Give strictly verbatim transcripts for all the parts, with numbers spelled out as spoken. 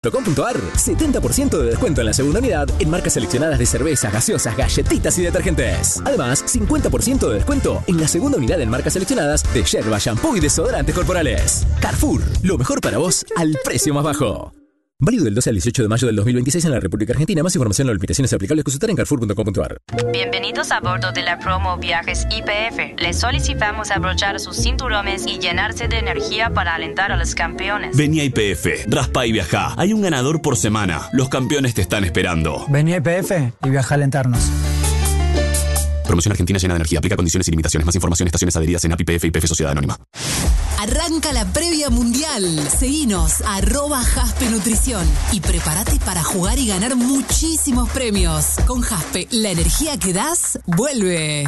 .com.ar, setenta por ciento de descuento en la segunda unidad en marcas seleccionadas de cervezas, gaseosas, galletitas y detergentes. Además, cincuenta por ciento de descuento en la segunda unidad en marcas seleccionadas de yerba, shampoo y desodorantes corporales. Carrefour, lo mejor para vos al precio más bajo. Válido del doce al dieciocho de mayo del dos mil veintiséis en la República Argentina. Más información o limitaciones aplicables consultar en carrefour punto com punto ar. Bienvenidos a bordo de la promo Viajes Y P F. Les solicitamos abrochar sus cinturones y llenarse de energía para alentar a los campeones. Vení a Y P F, raspa y viajá. Hay un ganador por semana. Los campeones te están esperando. Vení a Y P F y viaja a alentarnos. Promoción Argentina llena de energía. Aplica condiciones y limitaciones. Más información, estaciones adheridas en A P I P F y Y P F Sociedad Anónima. Arranca la previa mundial. Seguinos, arroba Jaspe Nutrición. Y prepárate para jugar y ganar muchísimos premios. Con Jaspe, la energía que das, vuelve.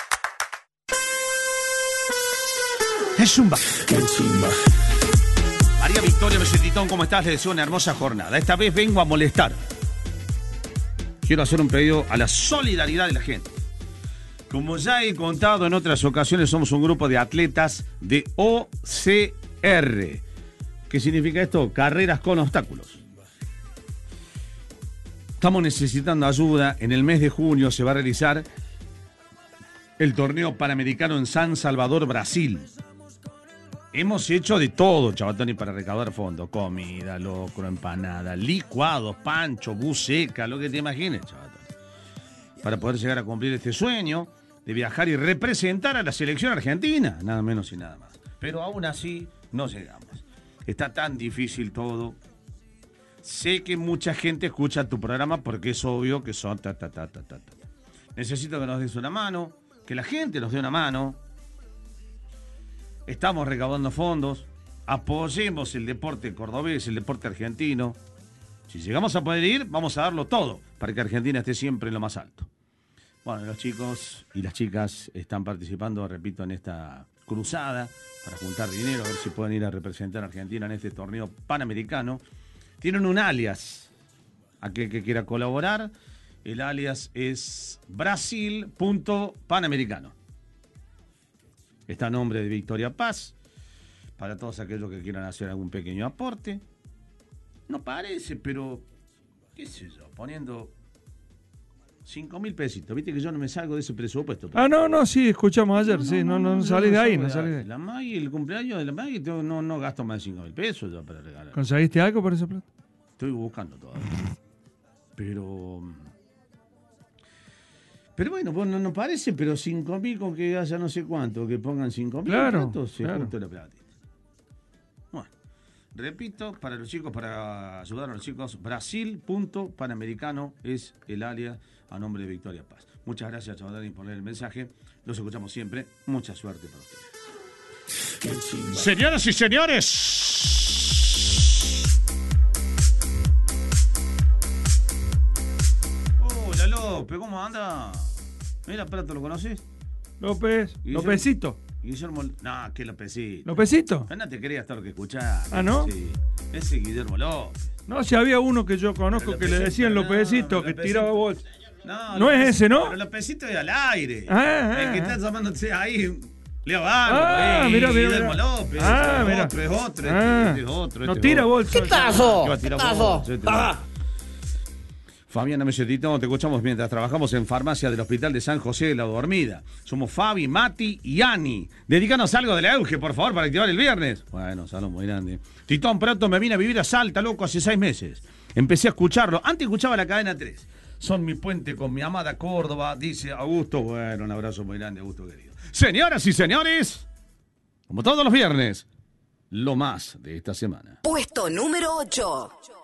Es un María Victoria Besetitón, ¿cómo estás? Les deseo una hermosa jornada. Esta vez vengo a molestar. Quiero hacer un pedido a la solidaridad de la gente. Como ya he contado en otras ocasiones, somos un grupo de atletas de O C R. ¿Qué significa esto? Carreras con obstáculos. Estamos necesitando ayuda. En el mes de junio se va a realizar el torneo panamericano en San Salvador, Brasil. Hemos hecho de todo, Chabatoni, para recaudar fondos. Comida, locro, empanada, licuados, pancho, buceca, lo que te imagines, Chabatoni. Para poder llegar a cumplir este sueño de viajar y representar a la selección argentina, nada menos y nada más. Pero aún así no llegamos. Está tan difícil todo. Sé que mucha gente escucha tu programa porque es obvio que son ta ta ta ta ta. Necesito que nos des una mano, que la gente nos dé una mano. Estamos recaudando fondos. Apoyemos el deporte cordobés, el deporte argentino. Si llegamos a poder ir, vamos a darlo todo para que Argentina esté siempre en lo más alto. Bueno, los chicos y las chicas están participando, repito, en esta cruzada para juntar dinero, a ver si pueden ir a representar a Argentina en este torneo panamericano. Tienen un alias, aquel que quiera colaborar. El alias es Brasil punto Panamericano. Está a nombre de Victoria Paz. Para todos aquellos que quieran hacer algún pequeño aporte. No parece, pero qué sé yo, poniendo cinco mil pesitos. Viste que yo no me salgo de ese presupuesto. Ah, no, no, sí, escuchamos ayer, no, no, sí, no, no, no, no salí de ahí, no salí de ahí. La Maggie, el cumpleaños de la Maggie, no, no gasto más de cinco mil pesos yo para regalar. ¿Conseguiste algo por esa plata? Estoy buscando todavía. Pero... Pero bueno, pues no nos parece, pero cinco mil con que haya no sé cuánto, que pongan cinco mil, claro, se claro. junta la platita. Bueno, repito, para los chicos, para ayudar a los chicos, Brasil punto Panamericano es el alias a nombre de Victoria Paz. Muchas gracias, Chabatoni, por leer el mensaje. Los escuchamos siempre. Mucha suerte para ustedes. Señoras y señores. Hola, López, ¿cómo anda? Mira, Prato, ¿lo conoces? López, Guillermo, Lópezito. Guillermo, no, ¿qué Lópezito? ¿Lópezito? No te creas todo lo que escuchás. ¿Ah, no? Sí. Ese Guillermo López. No, si había uno que yo conozco que le decían Lópezito, no, que Lópezito, tiraba bolsa. No, no es ese, ¿no? Pero Lópezito es al aire. Ah, el ah, que está ah. llamándote ahí, Leo Barro. Ah, eh, mira, mira, Guillermo mira. López. Ah, es mira. otro, es otro, Ah. este es otro. No este tira otro. bolsa. ¿Qué tazo? ¿Qué va a tirar ¿Qué tazo? bolsa? Este Ah. otro. Fabiana Mesetito, te escuchamos mientras trabajamos en farmacia del Hospital de San José de la Dormida. Somos Fabi, Mati y Ani. Dedicanos algo de la Euge, por favor, para activar el viernes. Bueno, salud muy grande. Titón, pronto me vine a vivir a Salta, loco, hace seis meses. Empecé a escucharlo. Antes escuchaba la cadena tres. Son mi puente con mi amada Córdoba, dice Augusto. Bueno, un abrazo muy grande, Augusto querido. Señoras y señores, como todos los viernes, lo más de esta semana. Puesto número ocho.